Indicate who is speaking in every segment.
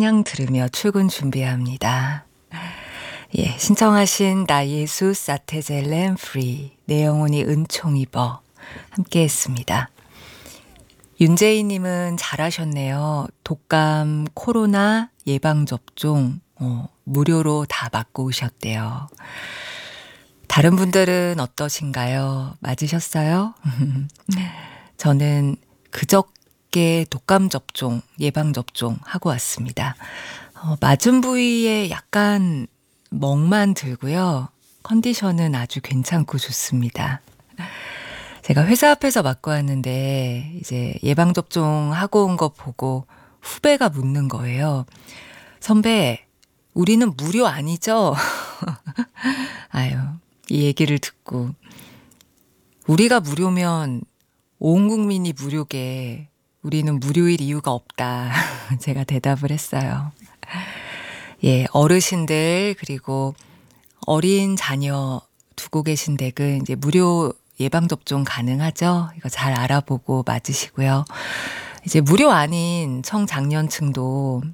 Speaker 1: 찬양 들으며 출근 준비합니다. 예, 신청하신 나 예수 사테젤렘 프리 내 영혼이 은총 입어 함께 했습니다. 윤재희님은 잘하셨네요. 독감, 코로나 예방접종 무료로 다 맞고 오셨대요. 다른 분들은 어떠신가요? 맞으셨어요? 저는 그저께 독감 접종, 예방접종 하고 왔습니다. 맞은 부위에 약간 멍만 들고요. 컨디션은 아주 괜찮고 좋습니다. 제가 회사 앞에서 맞고 왔는데 이제 예방접종 하고 온 거 보고 후배가 묻는 거예요. 선배, 우리는 무료 아니죠? 아유, 이 얘기를 듣고 우리가 무료면 온 국민이 무료게 우리는 무료일 이유가 없다. 제가 대답을 했어요. 예, 어르신들 그리고 어린 자녀 두고 계신 댁은 이제 무료 예방접종 가능하죠? 이거 잘 알아보고 맞으시고요. 이제 무료 아닌 청장년층도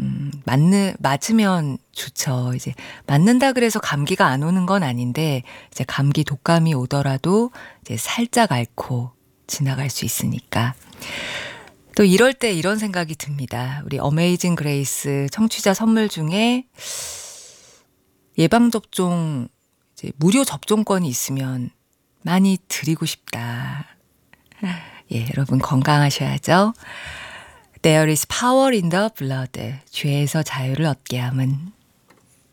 Speaker 1: 맞으면 좋죠. 이제 맞는다 그래서 감기가 안 오는 건 아닌데 이제 감기 독감이 오더라도 이제 살짝 앓고 지나갈 수 있으니까. 또 이럴 때 이런 생각이 듭니다. 우리 어메이징 그레이스 청취자 선물 중에 예방접종 이제 무료 접종권이 있으면 많이 드리고 싶다. 예, 여러분 건강하셔야죠. There is power in the blood. 죄에서 자유를 얻게 함은.